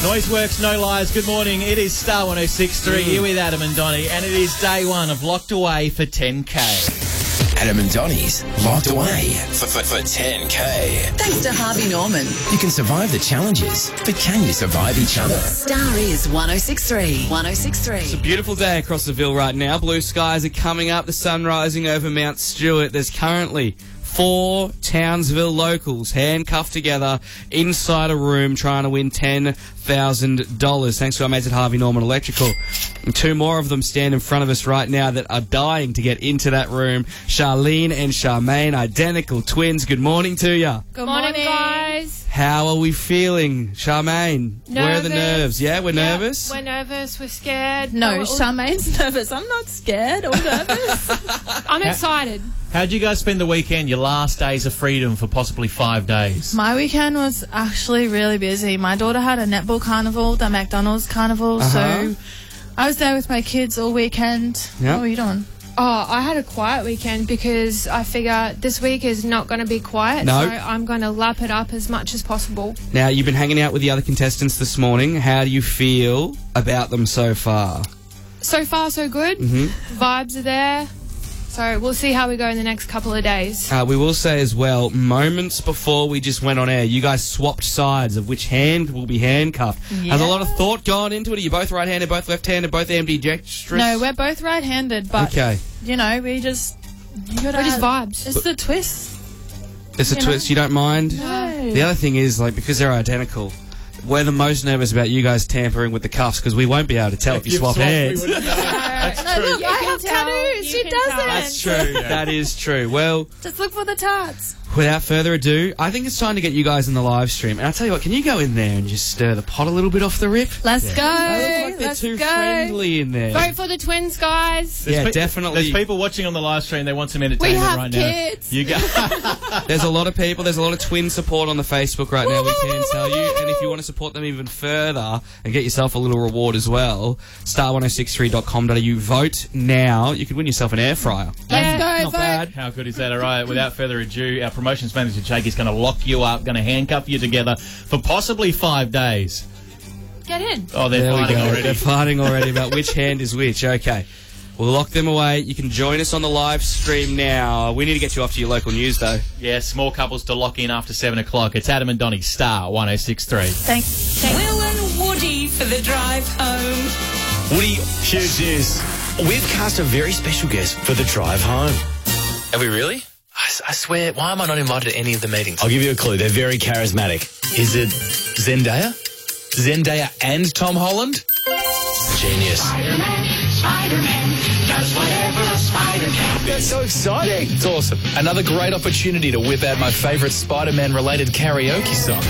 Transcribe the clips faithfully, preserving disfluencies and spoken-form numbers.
Noiseworks, no lies. Good morning. It is Star one oh six point three mm. here with Adam and Donnie, and it is day one of Locked Away for ten K. Adam and Donnie's Locked Away for, for, for ten K. Thanks to Harvey Norman. You can survive the challenges, but can you survive each other? Star is one oh six point three. one oh six point three. It's a beautiful day across the Ville right now. Blue skies are coming up, the sun rising over Mount Stewart. There's currently four Townsville locals handcuffed together inside a room trying to win ten thousand dollars thanks to our mates at Harvey Norman Electrical. And two more of them stand in front of us right now that are dying to get into that room. Charlene and Charmaine, identical twins. Good morning to you. Good morning, guys. How are we feeling? Charmaine, nervous. Where are the nerves? Yeah, we're yeah, nervous? We're nervous, we're scared. No, we're Charmaine's nervous. I'm not scared or nervous. I'm excited. How'd you guys spend the weekend, your last days of freedom for possibly five days? My weekend was actually really busy. My daughter had a netball carnival, the McDonald's carnival, Uh-huh. so I was there with my kids all weekend. Yep. What were you doing? Oh, I had a quiet weekend because I figure this week is not going to be quiet, No. so I'm going to lap it up as much as possible. Now, you've been hanging out with the other contestants this morning. How do you feel about them so far? So far, so good. Mm-hmm. Vibes are there. So we'll see how we go in the next couple of days. Uh, we will say as well, moments before we just went on air, you guys swapped sides of which hand will be handcuffed. Yeah. Has a lot of thought gone into it? Are you both right-handed, both left-handed, both ambidextrous? No, we're both right-handed, but, Okay. you know, we just... You gotta, We're just vibes. It's the twist. It's a you twist. know? You don't mind? No. The other thing is, like, because they're identical, we're the most nervous about you guys tampering with the cuffs because we won't be able to tell if, if you swap swapped, hands. That's no, true. look, You I can have tell, tattoos. you She can doesn't. tell. That's true. That is true. Well, Just look for the tarts. without further ado, I think it's time to get you guys in the live stream. And I'll tell you what, can you go in there and just stir the pot a little bit off the rip? Let's They go. look like they're Let's too go. friendly in there. Vote for the twins, guys. Yeah, pe- definitely. There's people watching on the live stream. They want some entertainment We have right kids. now. You go. There's a lot of people. There's a lot of twin support on the Facebook right now, we can tell you. And if you want to support them even further and get yourself a little reward as well, star one oh six three dot com dot a u. Vote now. You could win yourself an air fryer. Yeah. Let's go. Not vote. bad. How good is that? All right, without further ado, our promotions manager, Jake, is going to lock you up, going to handcuff you together for possibly five days. Get in. Oh, they're There we fighting go. already. They're fighting already about which hand is which. Okay. We'll lock them away. You can join us on the live stream now. We need to get you off to your local news, though. Yeah, small couples to lock in after seven o'clock. It's Adam and Donnie, Star one oh six point three. Thanks. Will and Woody for the drive home. Woody, huge news. We've cast a very special guest for the drive home. Have we really? I, s- I swear, why am I not invited to any of the meetings? I'll give you a clue. They're very charismatic. Is it Zendaya? Zendaya and Tom Holland? Genius. That's so exciting. It's awesome. Another great opportunity to whip out my favourite Spider-Man related karaoke song.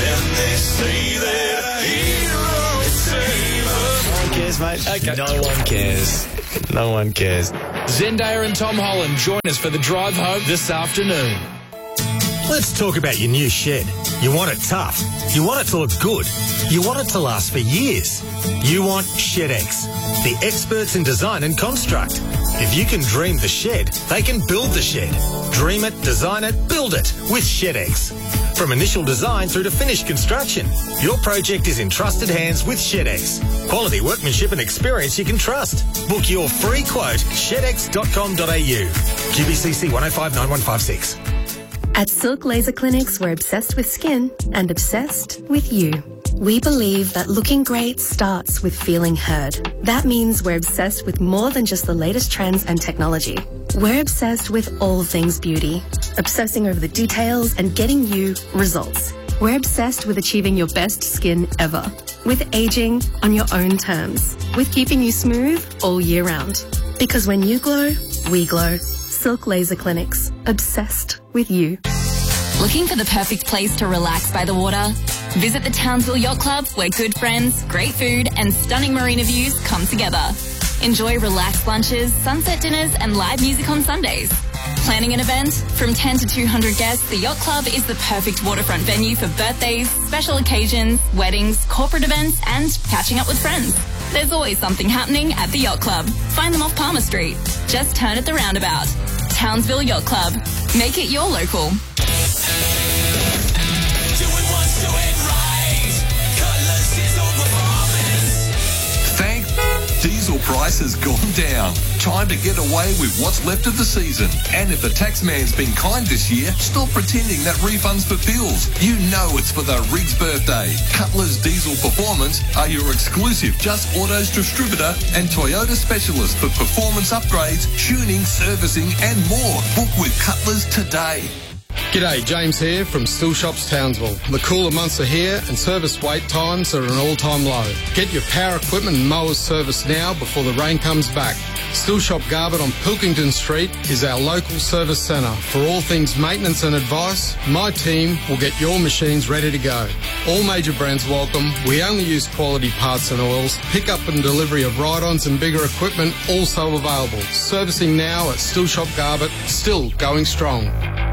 No one cares, mate. Okay. No one cares. No one cares. Zendaya and Tom Holland join us for the drive home this afternoon. Let's talk about your new shed. You want it tough. You want it to look good. You want it to last for years. You want ShedX, the experts in design and construct. If you can dream the shed, they can build the shed. Dream it, design it, build it with ShedX. From initial design through to finished construction, your project is in trusted hands with ShedX. Quality workmanship and experience you can trust. Book your free quote, shed x dot com dot a u. Q B C C one oh five nine one five six. At Silk Laser Clinics, we're obsessed with skin and obsessed with you. We believe that looking great starts with feeling heard. That means we're obsessed with more than just the latest trends and technology. We're obsessed with all things beauty, obsessing over the details and getting you results. We're obsessed with achieving your best skin ever, with aging on your own terms, with keeping you smooth all year round. Because when you glow, we glow. Silk Laser Clinics, obsessed with you. Looking for the perfect place to relax by the water? Visit the Townsville Yacht Club, where good friends, great food and stunning marina views come together. Enjoy relaxed lunches, sunset dinners and live music on Sundays. Planning an event? From ten to two hundred guests, the Yacht Club is the perfect waterfront venue for birthdays, special occasions, weddings, corporate events and catching up with friends. There's always something happening at the Yacht Club. Find them off Palmer Street. Just turn at the roundabout. Townsville Yacht Club. Make it your local. Do it once, do it right. Colours is all Diesel price has gone down. Time to get away with what's left of the season. And if the tax man's been kind this year, stop pretending that refund's for bills. You know it's for the Rig's birthday. Cutler's Diesel Performance are your exclusive Just Autos distributor and Toyota specialist for performance upgrades, tuning, servicing and more. Book with Cutler's today. G'day, James here from Still Shops Townsville. The cooler months are here and service wait times are at an all-time low. Get your power equipment and mowers serviced now before the rain comes back. Still Shop Garbutt on Pilkington Street is our local service centre. For all things maintenance and advice, my team will get your machines ready to go. All major brands welcome. We only use quality parts and oils. Pick up and delivery of ride-ons and bigger equipment also available. Servicing now at Still Shop Garbutt, still going strong.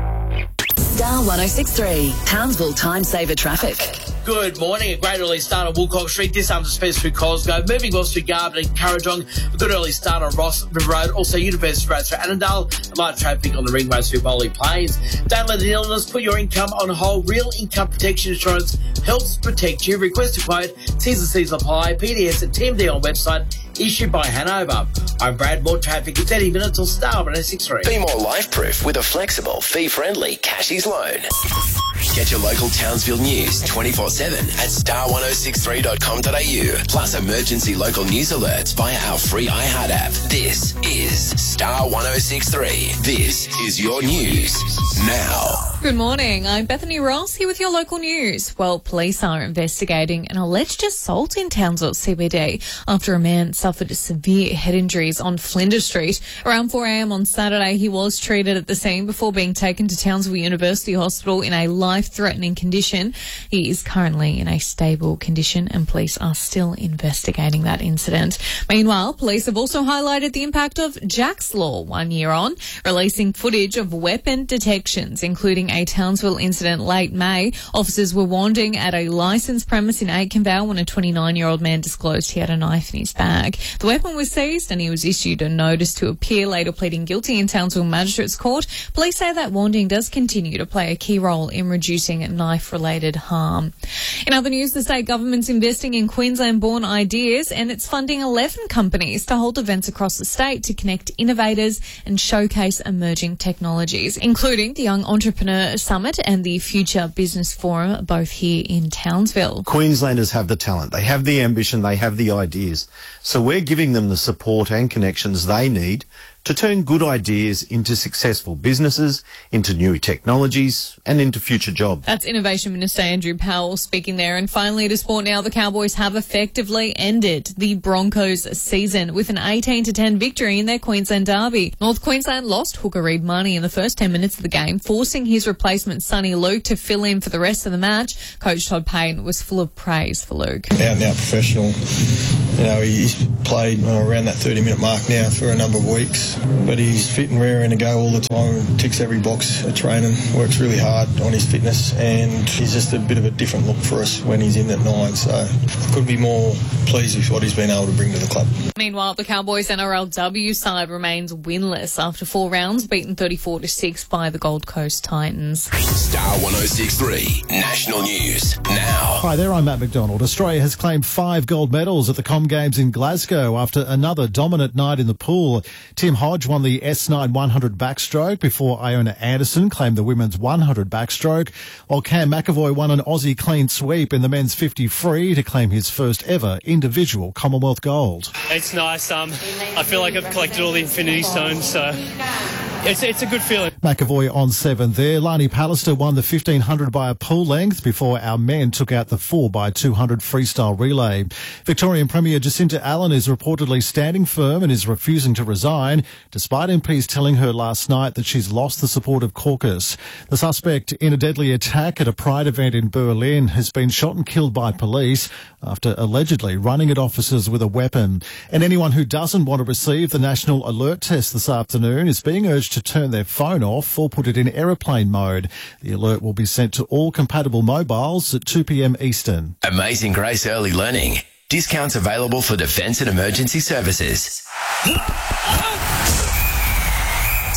Star one oh six three, Townsville Time Saver Traffic. Good morning. A great early start on Woolcock Street. This under space through Cosgrove. Moving west through Garbutt and Currajong. A good early start on Ross River Road. Also University Road through Annandale. And light traffic on the ring road through Molly Plains. Don't let an illness put your income on hold. Real Income Protection Insurance helps protect you. Request a quote. T's and C's apply. P D S at T M D on website. Issued by Hanover. I'm Brad. More traffic in thirty minutes or Star one oh six three. Be more life-proof with a flexible, fee-friendly Cashies loan. Get your local Townsville news twenty-four seven at star one oh six three dot com dot a u. Plus emergency local news alerts via our free iHeart app. This is Star one oh six three. This is your news now. Good morning. I'm Bethany Ross here with your local news. Well, police are investigating an alleged assault in Townsville C B D after a man suffered severe head injuries on Flinders Street. Around four a.m. on Saturday, he was treated at the scene before being taken to Townsville University Hospital in a life-threatening condition. He is currently in a stable condition and police are still investigating that incident. Meanwhile, police have also highlighted the impact of Jack's Law one year on, releasing footage of weapon detections, including a Townsville incident late May. Officers were wandering at a licensed premise in Aitkenvale when a twenty-nine-year-old man disclosed he had a knife in his bag. The weapon was seized and he was issued a notice to appear, later pleading guilty in Townsville Magistrates Court. Police say that wandering does continue to play a key role in reducing knife-related harm. In other news, the state government's investing in Queensland-born ideas and it's funding eleven companies to hold events across the state to connect innovators and showcase emerging technologies, including the Young Entrepreneur Summit and the Future Business Forum, both here in Townsville. Queenslanders have the talent, they have the ambition, they have the ideas. So we're giving them the support and connections they need to turn good ideas into successful businesses, into new technologies and into future jobs. That's Innovation Minister Andrew Powell speaking there. And finally to sport now, the Cowboys have effectively ended the Broncos season with an eighteen to ten victory in their Queensland derby. North Queensland lost hooker Reid Marnie in the first ten minutes of the game, forcing his replacement Sonny Luke to fill in for the rest of the match. Coach Todd Payne was full of praise for Luke. Out and out professional. You know, he's played uh, around that thirty minute mark now for a number of weeks. But he's fit and raring to go all the time, ticks every box at training, works really hard on his fitness, and he's just a bit of a different look for us when he's in at nine, so couldn't be more pleased with what he's been able to bring to the club. Meanwhile, the Cowboys N R L W side remains winless after four rounds, beaten thirty-four to six by the Gold Coast Titans. Star one oh six three, National News now. Hi there, I'm Matt McDonald. Australia has claimed five gold medals at the Com Games in Glasgow after another dominant night in the pool. Tim Hodge won the S nine one hundred backstroke before Iona Anderson claimed the women's one hundred backstroke, while Cam McAvoy won an Aussie clean sweep in the men's fifty free to claim his first ever individual Commonwealth gold. It's nice. Um, I feel like I've collected all the Infinity Stones, so it's it's a good feeling. McAvoy on seven there. Lani Pallister won the fifteen hundred by a pool length before our men took out the four by two hundred freestyle relay. Victorian Premier Jacinta Allen is reportedly standing firm and is refusing to resign, despite M Ps telling her last night that she's lost the support of caucus. The suspect in a deadly attack at a Pride event in Berlin has been shot and killed by police after allegedly running at officers with a weapon. And anyone who doesn't want to receive the National Alert Test this afternoon is being urged to turn their phone off or put it in aeroplane mode. The alert will be sent to all compatible mobiles at two p.m. Eastern. Amazing Grace Early Learning. Discounts available for defence and emergency services. Star one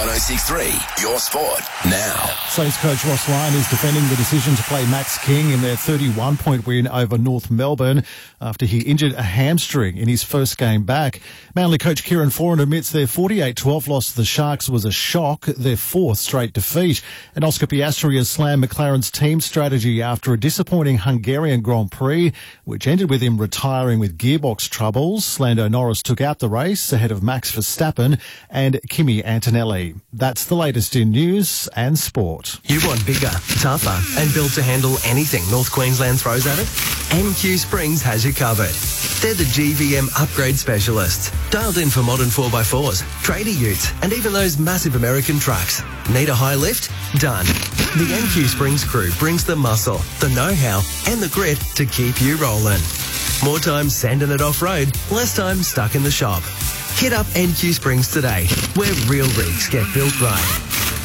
one oh six point three, your sport now. Saints coach Ross Lyon is defending the decision to play Max King in their thirty-one point win over North Melbourne after he injured a hamstring in his first game back. Manly coach Kieran Foran admits their forty-eight twelve loss to the Sharks was a shock, their fourth straight defeat. And Oscar Piastri has slammed McLaren's team strategy after a disappointing Hungarian Grand Prix, which ended with him retiring with gearbox troubles. Lando Norris took out the race ahead of Max Verstappen and Kimi Antonelli. That's the latest in news and sport. You want bigger, tougher and built to handle anything North Queensland throws at it? N Q Springs has you covered. They're the G V M upgrade specialists, dialed in for modern four by fours, trader utes and even those massive American trucks. Need a high lift? Done. The N Q Springs crew brings the muscle, the know-how and the grit to keep you rolling. More time sanding it off-road, less time stuck in the shop. Hit up N Q Springs today, where real rigs get built right.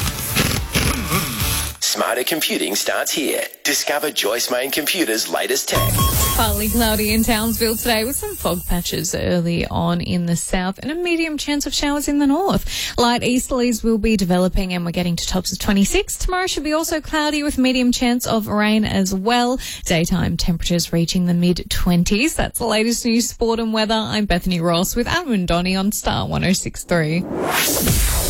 Smarter computing starts here. Discover Joyce Main Computers' latest tech. Partly cloudy in Townsville today with some fog patches early on in the south and a medium chance of showers in the north. Light easterlies will be developing and we're getting to tops of twenty-six. Tomorrow should be also cloudy with medium chance of rain as well. Daytime temperatures reaching the mid-twenties. That's the latest news, sport and weather. I'm Bethany Ross with Adam and Donnie on Star one oh six point three.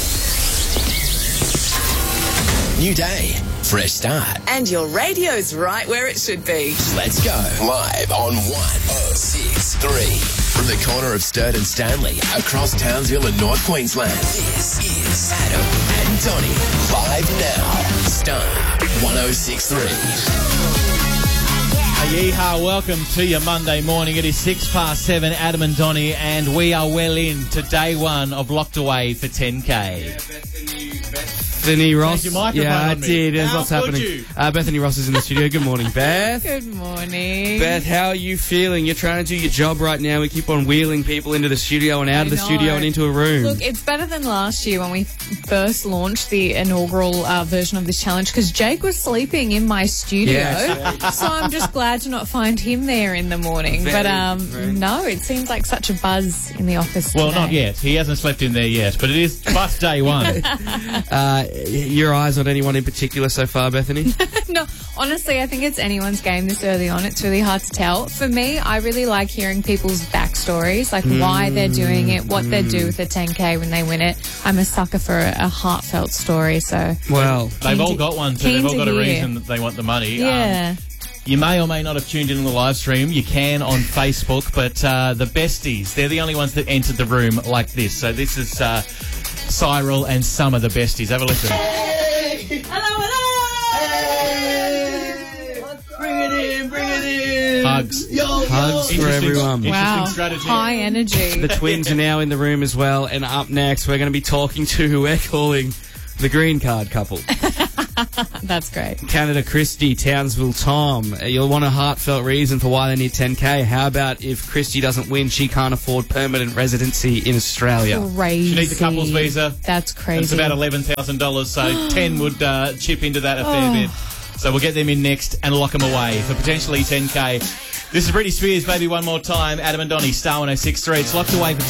New day, fresh start. And your radio's right where it should be. Let's go. Live on one oh six point three. From the corner of Sturt and Stanley, across Townsville and North Queensland, this is Adam and Donnie. Live now. Star one oh six point three. Yeehaw, welcome to your Monday morning. It is six past seven, Adam and Donnie, and we are well into day one of Locked Away for ten K. Bethany Ross. Your microphone yeah, I on me. did. There's How lots could happening. you? Uh, Bethany Ross is in the studio. Good morning, Beth. Good morning. Beth, how are you feeling? You're trying to do your job right now. We keep on wheeling people into the studio and out I of the know. studio and into a room. Look, it's better than last year when we first launched the inaugural uh, version of this challenge because Jake was sleeping in my studio. Yes. So I'm just glad to not find him there in the morning. Very, but um, very. no, it seems like such a buzz in the office Well, today. not yet. He hasn't slept in there yet, but it is bus day one. uh, your eyes on anyone in particular so far, Bethany? No, honestly, I think it's anyone's game this early on. It's really hard to tell. For me, I really like hearing people's backstories, like Mm. why they're doing it, what they do with the ten K when they win it. I'm a sucker for a, a heartfelt story, so... Well, They've all got one, so keen they've all to got a hear. reason that they want the money. Yeah. Um, you may or may not have tuned in on the live stream. You can on Facebook, but uh, the besties, they're the only ones that entered the room like this. So this is uh, Cyril and some of the besties. Have a listen. Hello, hello! Bring it in, bring it in! Hugs. Yo, yo. Hugs for Interesting- everyone. Wow, Interesting strategy. high energy. The twins are now in the room as well, and up next we're going to be talking to who we're calling the green card couple. That's great. Canada Christie, Townsville Tom. Uh, You'll want a heartfelt reason for why they need ten K. How about if Christie doesn't win, she can't afford permanent residency in Australia? Crazy. She needs a couple's visa. That's crazy. It's about eleven thousand dollars, so ten would uh, chip into that a fair Oh. bit. So we'll get them in next and lock them away for potentially ten K. This is Britney Spears, Baby One More Time. Adam and Donnie, Star one oh six point three. It's locked away for